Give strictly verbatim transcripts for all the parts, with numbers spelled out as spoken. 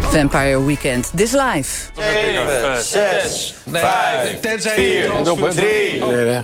Vampire Weekend, This Life. zeven, zes, vijf, vier, drie,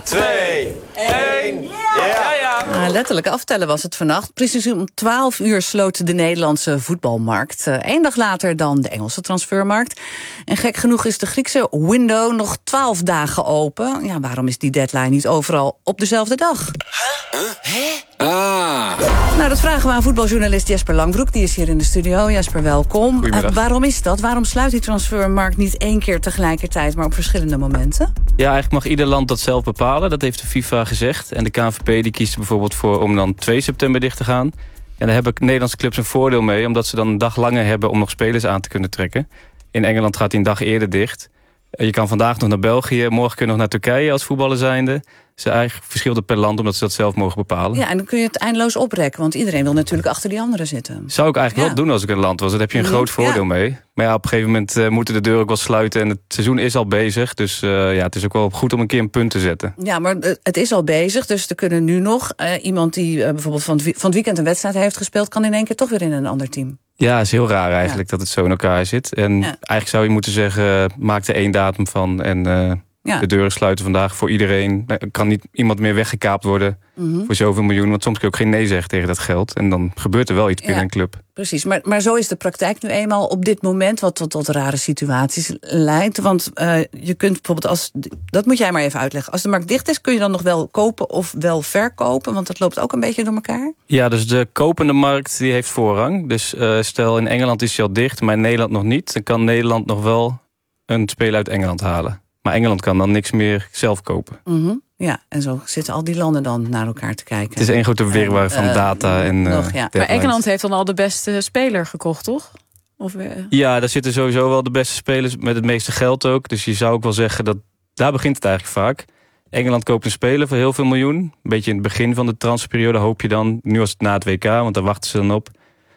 twee, één. Ja, ja. Ah, letterlijk aftellen was het vannacht. Precies om twaalf uur sloot de Nederlandse voetbalmarkt. Eén uh, dag later dan de Engelse transfermarkt. En gek genoeg is de Griekse window nog twaalf dagen open. Ja, waarom is die deadline niet overal op dezelfde dag? Huh? Hè? Ah. Nou, dat vragen we aan voetbaljournalist Jesper Langbroek. Die is hier in de studio. Jesper, welkom. Uh, waarom is dat? Waarom sluit die transfermarkt niet één keer tegelijkertijd, maar op verschillende momenten? Ja, eigenlijk mag ieder land dat zelf bepalen. Dat heeft de FIFA gezegd. En de K N V P die kiest er bijvoorbeeld voor om dan twee september dicht te gaan. En daar hebben Nederlandse clubs een voordeel mee, omdat ze dan een dag langer hebben om nog spelers aan te kunnen trekken. In Engeland gaat hij een dag eerder dicht. Je kan vandaag nog naar België, morgen kun je nog naar Turkije als voetballer zijnde. Ze eigenlijk verschillen per land, omdat ze dat zelf mogen bepalen. Ja, en dan kun je het eindeloos oprekken, want iedereen wil natuurlijk achter die anderen zitten. Zou ik eigenlijk ja. wel doen als ik een land was. Daar heb je een groot voordeel ja. mee. Maar ja, op een gegeven moment uh, moeten de deuren ook wel sluiten. En het seizoen is al bezig. Dus uh, ja, het is ook wel goed om een keer een punt te zetten. Ja, maar het is al bezig. Dus er kunnen nu nog uh, iemand die uh, bijvoorbeeld van het, van het weekend een wedstrijd heeft gespeeld, kan in één keer toch weer in een ander team. Ja, het is heel raar eigenlijk ja. dat het zo in elkaar zit. En ja. eigenlijk zou je moeten zeggen, maak er één datum van. En uh, ja. de deuren sluiten vandaag voor iedereen. Er kan niet iemand meer weggekaapt worden mm-hmm. voor zoveel miljoen. Want soms kun je ook geen nee zeggen tegen dat geld. En dan gebeurt er wel iets binnen ja. een club. Precies, maar, maar zo is de praktijk nu eenmaal op dit moment, wat tot, tot rare situaties leidt. Want uh, je kunt bijvoorbeeld, als dat moet jij maar even uitleggen. Als de markt dicht is, kun je dan nog wel kopen of wel verkopen? Want dat loopt ook een beetje door elkaar. Ja, dus de kopende markt die heeft voorrang. Dus uh, stel in Engeland is hij al dicht, maar in Nederland nog niet. Dan kan Nederland nog wel een speler uit Engeland halen. Maar Engeland kan dan niks meer zelf kopen. Mm-hmm. Ja, en zo zitten al die landen dan naar elkaar te kijken. Het is één grote wirwar van uh, data. En, uh, nog, ja. Maar Engeland heeft dan al de beste speler gekocht, toch? Of, uh... Ja, daar zitten sowieso wel de beste spelers met het meeste geld ook. Dus je zou ook wel zeggen dat daar begint het eigenlijk vaak. Engeland koopt een speler voor heel veel miljoen. Een beetje in het begin van de transferperiode hoop je dan. Nu was het na het W K, want daar wachten ze dan op.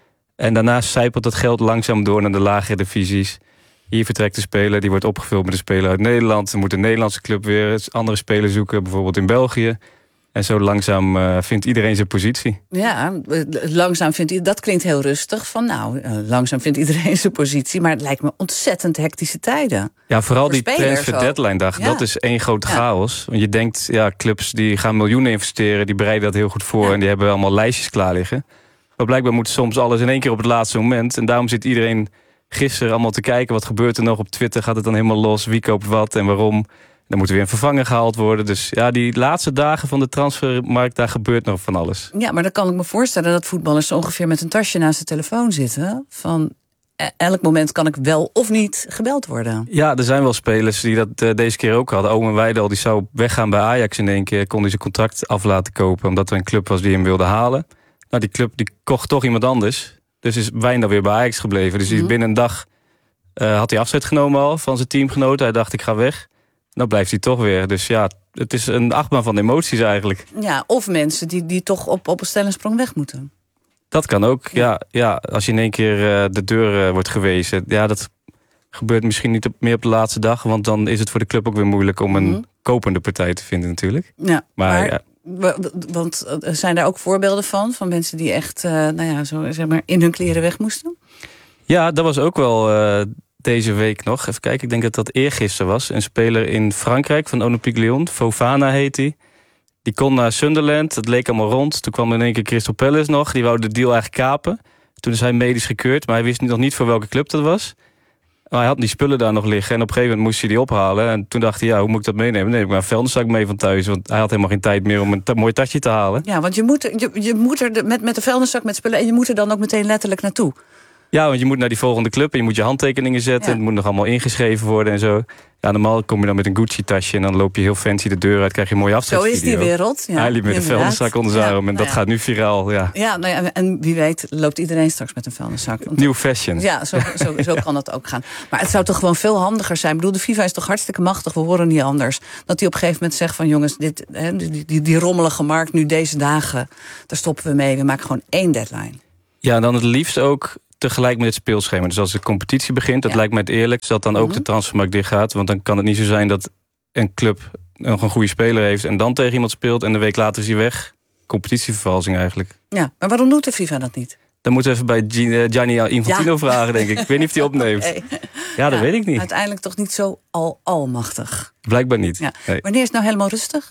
En daarna sijpelt dat geld langzaam door naar de lagere divisies. Hier vertrekt de speler, die wordt opgevuld met een speler uit Nederland. Dan moet een Nederlandse club weer andere spelers zoeken, bijvoorbeeld in België. En zo langzaam uh, vindt iedereen zijn positie. Ja, langzaam vindt iedereen, dat klinkt heel rustig. Van nou, uh, langzaam vindt iedereen zijn positie. Maar het lijkt me ontzettend hectische tijden. Ja, vooral die transfer deadline dag, ja. dat is één grote ja. chaos. Want je denkt, ja, clubs die gaan miljoenen investeren, die bereiden dat heel goed voor. Ja. En die hebben allemaal lijstjes klaar liggen. Maar blijkbaar moet soms alles in één keer op het laatste moment. En daarom zit iedereen gisteren allemaal te kijken, wat gebeurt er nog op Twitter? Gaat het dan helemaal los? Wie koopt wat en waarom? Dan moet er weer een vervanger gehaald worden. Dus ja, die laatste dagen van de transfermarkt, daar gebeurt nog van alles. Ja, maar dan kan ik me voorstellen dat voetballers zo ongeveer met een tasje naast de telefoon zitten. Van elk moment kan ik wel of niet gebeld worden. Ja, er zijn wel spelers die dat uh, deze keer ook hadden. Omen Wijndal, die zou weggaan bij Ajax in één keer. Kon hij zijn contract af laten kopen, omdat er een club was die hem wilde halen. Nou, die club die kocht toch iemand anders. Dus is Wijndal weer bij Ajax gebleven. Dus mm-hmm. binnen een dag uh, had hij afscheid genomen al van zijn teamgenoten. Hij dacht, ik ga weg. Nou blijft hij toch weer. Dus ja, het is een achtbaan van emoties eigenlijk. Ja, of mensen die, die toch op, op een stel en sprong weg moeten. Dat kan ook, ja. ja, ja als je in één keer uh, de deur uh, wordt gewezen. Ja, dat gebeurt misschien niet op, meer op de laatste dag. Want dan is het voor de club ook weer moeilijk om mm-hmm. een kopende partij te vinden natuurlijk. Ja, maar... maar... Ja, want zijn daar ook voorbeelden van? Van mensen die echt uh, nou ja, zo, zeg maar, in hun kleren weg moesten? Ja, dat was ook wel uh, deze week nog. Even kijken, ik denk dat dat eergisteren was. Een speler in Frankrijk van Olympique Lyon. Fofana heet hij. Die kon naar Sunderland. Dat leek allemaal rond. Toen kwam in één keer Crystal Palace nog. Die wou de deal eigenlijk kapen. Toen is hij medisch gekeurd. Maar hij wist nog niet voor welke club dat was. Maar hij had die spullen daar nog liggen. En op een gegeven moment moest hij die ophalen. En toen dacht hij, ja, hoe moet ik dat meenemen? Neem ik maar een vuilniszak mee van thuis. Want hij had helemaal geen tijd meer om een t- mooi tasje te halen. Ja, want je moet, je, je moet er de, met, met de vuilniszak met spullen... en je moet er dan ook meteen letterlijk naartoe. Ja, want je moet naar die volgende club en je moet je handtekeningen zetten. Ja. Het moet nog allemaal ingeschreven worden en zo. Ja, normaal kom je dan met een Gucci-tasje en dan loop je heel fancy de deur uit. Krijg je een mooie afscheidsvideo. Zo is die wereld. Ja, hij liep met een vuilniszak onder zijn arm en dat ja. gaat nu viraal. Ja, ja nou ja, en wie weet loopt iedereen straks met een vuilniszak. Want New fashion. Ja, zo, zo, zo kan dat ook gaan. Maar het zou toch gewoon veel handiger zijn. Ik bedoel, de FIFA is toch hartstikke machtig, we horen niet anders. Dat hij op een gegeven moment zegt van jongens, dit, hè, die, die, die rommelige markt nu deze dagen, daar stoppen we mee. We maken gewoon één deadline. Ja, en dan het liefst ook tegelijk met het speelschema. Dus als de competitie begint, dat ja. lijkt mij het eerlijk, dat dan ook mm-hmm. de transfermarkt dicht gaat. Want dan kan het niet zo zijn dat een club nog een goede speler heeft en dan tegen iemand speelt en een week later is hij weg. Competitievervalsing eigenlijk. Ja, maar waarom doet de FIFA dat niet? Dan moeten we even bij Gianni Infantino ja. vragen, denk ik. Ik weet niet of hij opneemt. Okay. Ja, dat ja, weet ik niet. Uiteindelijk toch niet zo al almachtig. Blijkbaar niet. Ja. Nee. Wanneer is het nou helemaal rustig?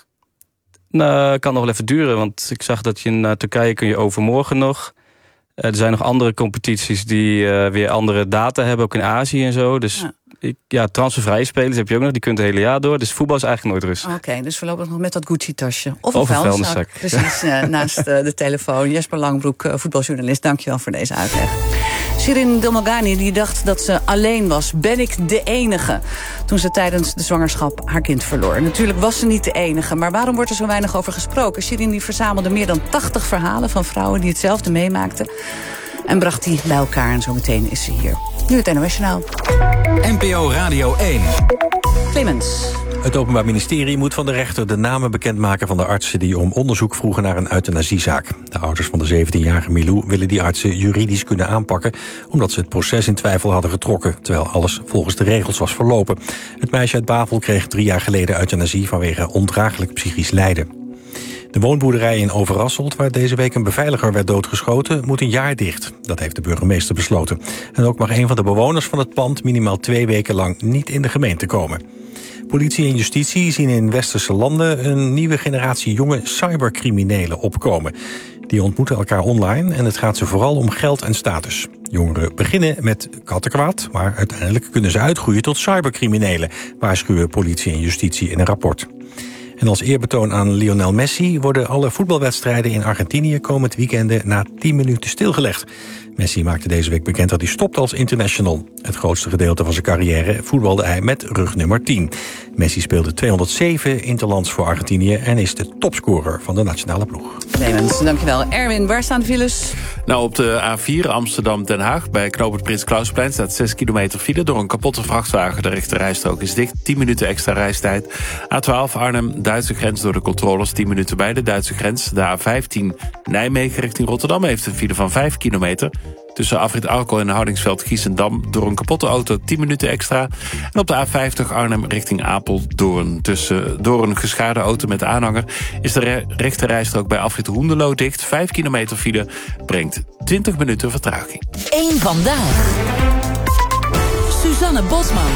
Nou, kan nog wel even duren, want ik zag dat je in uh, Turkije kun je overmorgen nog. Uh, er zijn nog andere competities die uh, weer andere data hebben, ook in Azië en zo. Dus ja, ik, ja transfervrije spelers heb je ook nog, die kunt het hele jaar door. Dus voetbal is eigenlijk nooit rustig. Oké, okay, dus voorlopig nog met dat Gucci-tasje. Of een of vuilniszak. Precies, uh, naast uh, de telefoon. Jesper Langbroek, uh, voetbaljournalist, dankjewel voor deze uitleg. Shirin Delmogani die dacht dat ze alleen was. Ben ik de enige? Toen ze tijdens de zwangerschap haar kind verloor. Natuurlijk was ze niet de enige, maar waarom wordt er zo weinig over gesproken? Shirin die verzamelde meer dan tachtig verhalen van vrouwen die hetzelfde meemaakten. En bracht die bij elkaar en zo meteen is ze hier. Nu het N O S Journaal. N P O Radio één. Clemens. Het Openbaar Ministerie moet van de rechter de namen bekendmaken van de artsen die om onderzoek vroegen naar een euthanasiezaak. De ouders van de zeventienjarige Milou willen die artsen juridisch kunnen aanpakken, omdat ze het proces in twijfel hadden getrokken, terwijl alles volgens de regels was verlopen. Het meisje uit Bavel kreeg drie jaar geleden euthanasie vanwege ondraaglijk psychisch lijden. De woonboerderij in Overasselt, waar deze week een beveiliger werd doodgeschoten, moet een jaar dicht. Dat heeft de burgemeester besloten. En ook mag een van de bewoners van het pand minimaal twee weken lang niet in de gemeente komen. Politie en justitie zien in westerse landen een nieuwe generatie jonge cybercriminelen opkomen. Die ontmoeten elkaar online en het gaat ze vooral om geld en status. Jongeren beginnen met kattenkwaad, maar uiteindelijk kunnen ze uitgroeien tot cybercriminelen, waarschuwen politie en justitie in een rapport. En als eerbetoon aan Lionel Messi worden alle voetbalwedstrijden in Argentinië komend weekende na tien minuten stilgelegd. Messi maakte deze week bekend dat hij stopt als international. Het grootste gedeelte van zijn carrière voetbalde hij met rug nummer tien. Messi speelde tweehonderdzeven interlands voor Argentinië en is de topscorer van de nationale ploeg. Clemens, dankjewel. Erwin, waar staan de files? Nou, op de A vier Amsterdam-Den Haag bij knooppunt Prins Klausplein staat zes kilometer file door een kapotte vrachtwagen. De rechterrijstrook is dicht, tien minuten extra reistijd. A twaalf Arnhem-Duitse grens door de controles, tien minuten bij de Duitse grens. De A vijftien Nijmegen richting Rotterdam heeft een file van vijf kilometer. Tussen afrit Arkel en Houdingsveld-Giessendam door een kapotte auto tien minuten extra. En op de A vijftig Arnhem richting Apeldoorn. Tussen, door een geschaarde auto met aanhanger is de re- rechterrijstrook bij afrit Hoenderloo dicht. vijf kilometer file brengt twintig minuten vertraging. Eén vandaag. Suzanne Bosman.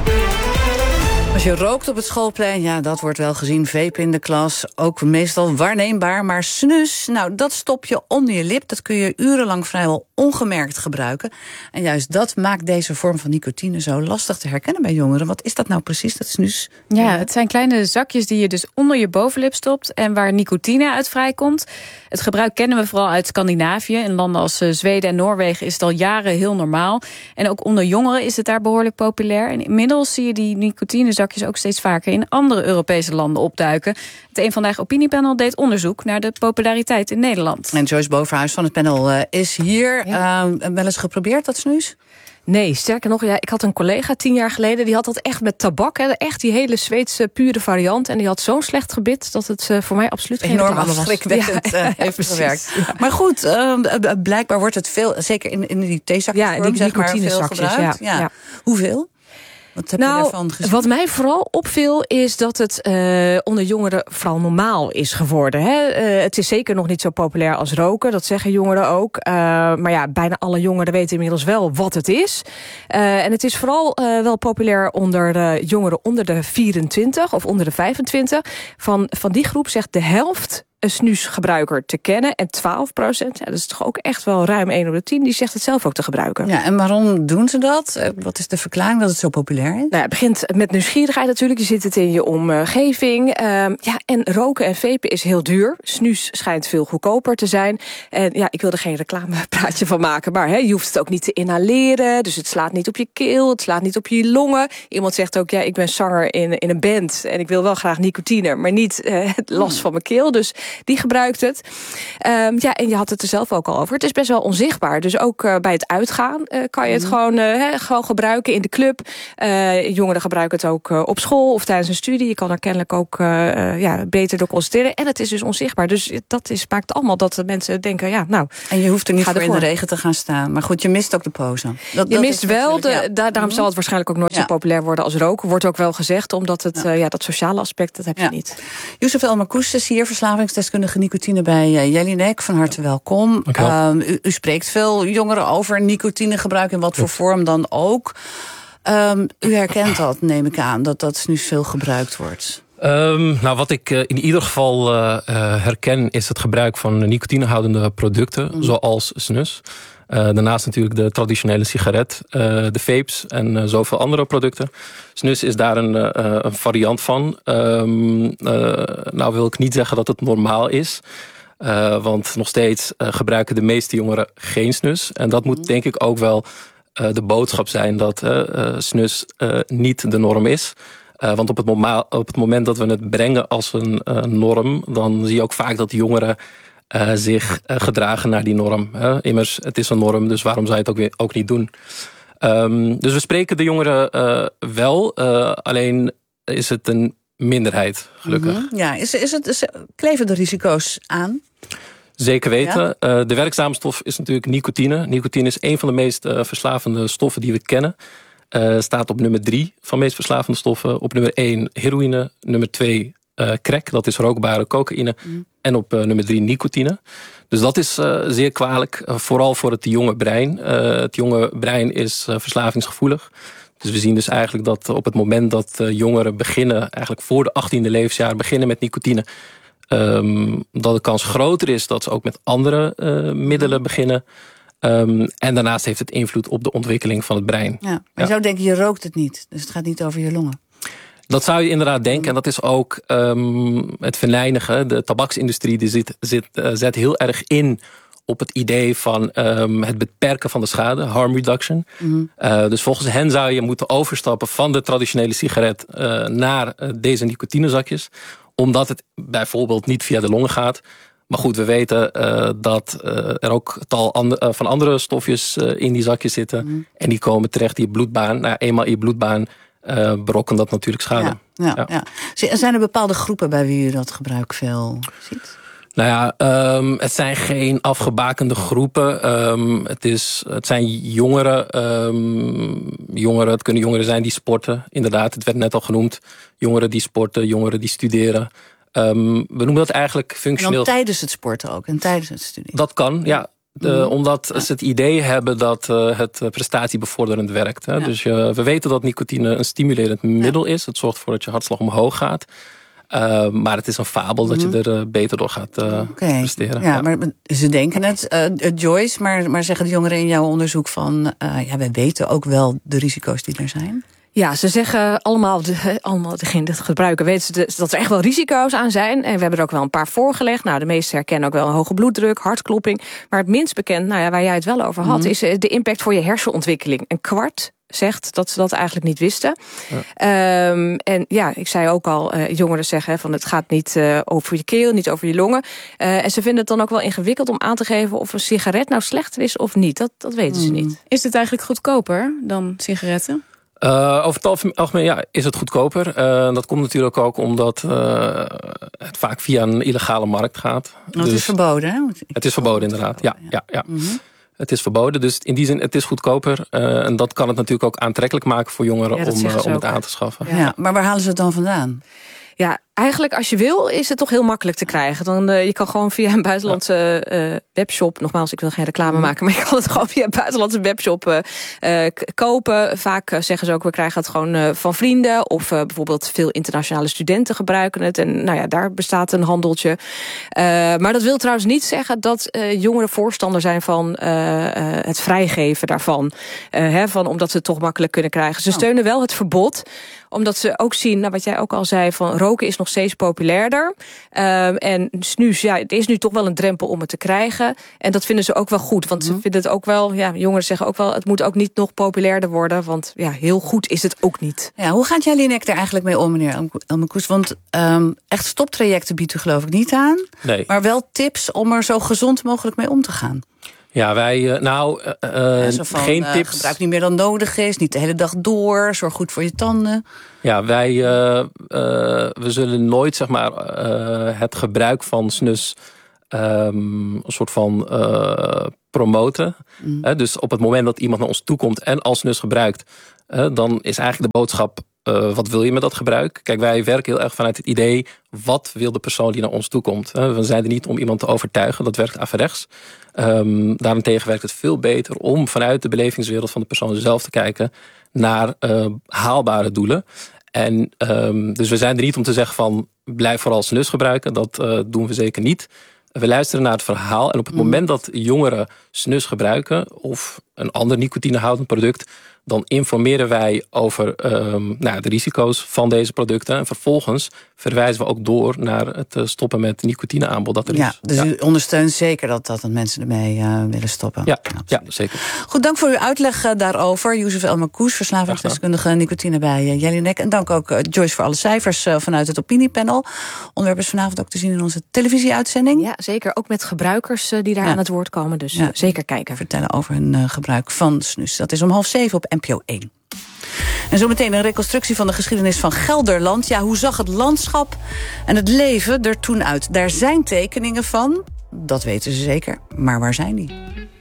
Als je rookt op het schoolplein, ja, dat wordt wel gezien. Vape in de klas, ook meestal waarneembaar. Maar snus, nou, dat stop je onder je lip. Dat kun je urenlang vrijwel ongemerkt gebruiken. En juist dat maakt deze vorm van nicotine zo lastig te herkennen bij jongeren. Wat is dat nou precies, dat snus? Ja, het zijn kleine zakjes die je dus onder je bovenlip stopt en waar nicotine uit vrijkomt. Het gebruik kennen we vooral uit Scandinavië. In landen als Zweden en Noorwegen is het al jaren heel normaal. En ook onder jongeren is het daar behoorlijk populair. En inmiddels zie je die nicotinezakjes ook steeds vaker in andere Europese landen opduiken. Het Eén Vandaag Opiniepanel deed onderzoek naar de populariteit in Nederland. En Joyce Bovenhuis van het panel uh, is hier. Ja. Uh, wel eens geprobeerd, dat snus? Nee, sterker nog, ja, ik had een collega tien jaar geleden, die had dat echt met tabak. Hè, echt die hele Zweedse pure variant. En die had zo'n slecht gebit dat het uh, voor mij absoluut geen enorm reclame was. afschrikwekkend ja, uh, heeft precies, gewerkt. Ja. Maar goed, uh, blijkbaar wordt het veel, zeker in, in die theezakjes, ja, die zeg maar, veel gebruikt. Ja. Ja. Hoeveel? Wat heb nou, je daarvan gezien? Wat mij vooral opviel is dat het uh, onder jongeren vooral normaal is geworden. Hè? Uh, het is zeker nog niet zo populair als roken, dat zeggen jongeren ook. Uh, maar ja, bijna alle jongeren weten inmiddels wel wat het is. Uh, en het is vooral uh, wel populair onder de jongeren onder de vierentwintig of onder de vijfentwintig. Van, van die groep zegt de helft een snusgebruiker te kennen. En twaalf procent, ja, dat is toch ook echt wel ruim één op de tien... die zegt het zelf ook te gebruiken. Ja, en waarom doen ze dat? Wat is de verklaring dat het zo populair is? Nou ja, het begint met nieuwsgierigheid natuurlijk. Je zit het in je omgeving. Uh, ja, en roken en vapen is heel duur. Snus schijnt veel goedkoper te zijn. En ja, ik wil er geen reclamepraatje van maken, maar hè, je hoeft het ook niet te inhaleren. Dus het slaat niet op je keel, het slaat niet op je longen. Iemand zegt ook, ja, ik ben zanger in, in een band... en ik wil wel graag nicotine, maar niet uh, het last van mijn keel. Dus die gebruikt het. Um, ja, en je had het er zelf ook al over. Het is best wel onzichtbaar. Dus ook uh, bij het uitgaan uh, kan je het mm. gewoon, uh, he, gewoon gebruiken in de club. Uh, jongeren gebruiken het ook uh, op school of tijdens een studie. Je kan er kennelijk ook uh, uh, ja, beter door concentreren. En het is dus onzichtbaar. Dus dat is, maakt allemaal dat de mensen denken, ja, nou... En je hoeft er niet voor in de regen te gaan staan. Maar goed, je mist ook de pose. Dat, je dat mist wel, de, ja. da, daarom mm-hmm. zal het waarschijnlijk ook nooit ja. zo populair worden als roken. Wordt ook wel gezegd, omdat het, ja. Uh, ja, dat sociale aspect, dat heb je ja. niet. Youssef El Marcouch is hier, verslavings ervaringsdeskundige nicotine bij uh, Jelinek. Van harte welkom. Uh, u, u spreekt veel jongeren over nicotinegebruik in wat voor vorm dan ook. Um, u herkent dat, neem ik aan, dat dat snus veel gebruikt wordt. Um, nou, wat ik uh, in ieder geval uh, uh, herken is het gebruik van nicotinehoudende producten, mm. zoals snus. Uh, daarnaast natuurlijk de traditionele sigaret, uh, de vapes en uh, zoveel andere producten. Snus is daar een, uh, een variant van. Um, uh, nou wil ik niet zeggen dat het normaal is. Uh, want nog steeds uh, gebruiken de meeste jongeren geen snus. En dat moet denk ik ook wel uh, de boodschap zijn dat uh, uh, snus uh, niet de norm is. Uh, want op het, moma- op het moment dat we het brengen als een uh, norm, dan zie je ook vaak dat jongeren uh, zich uh, gedragen naar die norm. Hè? Immers, het is een norm, dus waarom zou je het ook, weer, ook niet doen? Um, dus we spreken de jongeren uh, wel, uh, alleen is het een minderheid, gelukkig. Mm-hmm. Ja, is, is het, is, kleven de risico's aan? Zeker weten. Ja? Uh, de werkzame stof is natuurlijk nicotine. Nicotine is een van de meest uh, verslavende stoffen die we kennen. Uh, staat op nummer drie van meest verslavende stoffen. Op nummer één heroïne. Nummer twee uh, crack, dat is rookbare cocaïne. Mm. En op uh, nummer drie nicotine. Dus dat is uh, zeer kwalijk. Uh, vooral voor het jonge brein. Uh, het jonge brein is uh, verslavingsgevoelig. Dus we zien dus eigenlijk dat op het moment dat uh, jongeren beginnen, eigenlijk voor de achttiende levensjaar beginnen met nicotine, Um, dat de kans groter is dat ze ook met andere uh, middelen beginnen. Um, en daarnaast heeft het invloed op de ontwikkeling van het brein. Ja, maar je ja. zou denken, je rookt het niet. Dus het gaat niet over je longen. Dat zou je inderdaad denken. En dat is ook um, het venijnigen. De tabaksindustrie die zit, zit, uh, zet heel erg in op het idee van um, het beperken van de schade. Harm reduction. Mm-hmm. Uh, dus volgens hen zou je moeten overstappen van de traditionele sigaret uh, naar uh, deze nicotinezakjes. Omdat het bijvoorbeeld niet via de longen gaat. Maar goed, we weten uh, dat uh, er ook tal and- uh, van andere stofjes uh, in die zakjes zitten. Mm. En die komen terecht in je bloedbaan. Nou, eenmaal in je bloedbaan uh, berokkent dat natuurlijk schade. Ja, ja, ja. Ja. Zijn er bepaalde groepen bij wie u dat gebruik veel ziet? Nou ja, um, het zijn geen afgebakende groepen. Um, het, is, het zijn jongeren, um, jongeren. Het kunnen jongeren zijn die sporten. Inderdaad, het werd net al genoemd. Jongeren die sporten, jongeren die studeren. Um, we noemen dat eigenlijk functioneel. En dan tijdens het sporten ook en tijdens het studeren? Dat kan, ja. De, mm. Omdat ja. ze het idee hebben dat uh, het prestatiebevorderend werkt. Hè. Ja. Dus uh, we weten dat nicotine een stimulerend middel ja. is. Het zorgt ervoor dat je hartslag omhoog gaat. Uh, maar het is een fabel mm. dat je er uh, beter door gaat uh, okay. presteren. Ja, ja, maar ze denken het, uh, Joyce, maar, maar zeggen de jongeren in jouw onderzoek van, uh, ja, wij weten ook wel de risico's die er zijn? Ja, ze zeggen allemaal, de, allemaal degene die het gebruiken, weten ze dat er echt wel risico's aan zijn. En we hebben er ook wel een paar voorgelegd. Nou, de meesten herkennen ook wel een hoge bloeddruk, hartklopping. Maar het minst bekend, nou ja, waar jij het wel over had, mm. is de impact voor je hersenontwikkeling. Een kwart zegt dat ze dat eigenlijk niet wisten. Ja. Um, en ja, ik zei ook al, uh, jongeren zeggen van het gaat niet uh, over je keel, niet over je longen. Uh, en ze vinden het dan ook wel ingewikkeld om aan te geven of een sigaret nou slechter is of niet. Dat, dat weten mm. ze niet. Is het eigenlijk goedkoper dan sigaretten? Uh, over het algemeen ja, is het goedkoper. Uh, dat komt natuurlijk ook omdat uh, het vaak via een illegale markt gaat. Want dus het is verboden, hè? Het is verboden, inderdaad. Ja, ja, ja. Mm-hmm. Het is verboden, dus in die zin, het is goedkoper. Uh, en dat kan het natuurlijk ook aantrekkelijk maken voor jongeren ja, om, uh, om het aan te schaffen. Ja. Ja, maar waar halen ze het dan vandaan? Ja, eigenlijk als je wil is het toch heel makkelijk te krijgen. Dan, uh, je kan gewoon via een buitenlandse uh, webshop, nogmaals, ik wil geen reclame maken, maar je kan het gewoon via een buitenlandse webshop uh, uh, k- kopen. Vaak uh, zeggen ze ook, we krijgen het gewoon uh, van vrienden. Of uh, bijvoorbeeld veel internationale studenten gebruiken het. En nou ja, daar bestaat een handeltje. Uh, maar dat wil trouwens niet zeggen dat uh, jongeren voorstander zijn van uh, uh, het vrijgeven daarvan. Uh, hè, van, omdat ze het toch makkelijk kunnen krijgen. Ze steunen wel het verbod, omdat ze ook zien, nou, wat jij ook al zei, van roken is nog steeds populairder. Um, en snus, ja, het is nu toch wel een drempel om het te krijgen. En dat vinden ze ook wel goed. Want mm-hmm. ze vinden het ook wel, ja, jongeren zeggen ook wel, het moet ook niet nog populairder worden. Want ja, heel goed is het ook niet. Ja, hoe gaat Jelinek er eigenlijk mee om, meneer Elmekoes? Want um, echt stoptrajecten biedt u geloof ik niet aan. Nee. Maar wel tips om er zo gezond mogelijk mee om te gaan. Ja, wij, nou, uh, ja, zo van, geen uh, tips. Gebruik niet meer dan nodig is, niet de hele dag door, zorg goed voor je tanden. Ja, wij, uh, uh, we zullen nooit, zeg maar, uh, het gebruik van snus um, een soort van uh, promoten. Mm. Uh, dus op het moment dat iemand naar ons toe komt en al snus gebruikt, uh, dan is eigenlijk de boodschap, uh, wat wil je met dat gebruik? Kijk, wij werken heel erg vanuit het idee, wat wil de persoon die naar ons toe komt? We zijn er niet om iemand te overtuigen, dat werkt averechts. Um, daarentegen werkt het veel beter om vanuit de belevingswereld van de persoon zelf te kijken naar uh, haalbare doelen. En um, dus we zijn er niet om te zeggen van, blijf vooral snus gebruiken. Dat uh, doen we zeker niet. We luisteren naar het verhaal. En op het mm. moment dat jongeren snus gebruiken of een ander nicotinehoudend product, dan informeren wij over um, nou, de risico's van deze producten. En vervolgens verwijzen we ook door naar het stoppen met nicotineaanbod dat er ja, is. Dus ja. u ondersteunt zeker dat, dat mensen ermee uh, willen stoppen? Ja, ja, zeker. Goed, dank voor uw uitleg uh, daarover. Youssef El Marcouch, verslavingsdeskundige nicotine bij uh, Jelinek. En dank ook uh, Joyce voor alle cijfers uh, vanuit het opiniepanel. Onderwerp is vanavond ook te zien in onze televisieuitzending. Ja, zeker. Ook met gebruikers uh, die daar ja. aan het woord komen. Dus ja. uh, zeker kijken. Vertellen over hun uh, gebruik van snus. Dat is om half zeven op N P O één. En zometeen een reconstructie van de geschiedenis van Gelderland. Ja, hoe zag het landschap en het leven er toen uit? Daar zijn tekeningen van, dat weten ze zeker. Maar waar zijn die?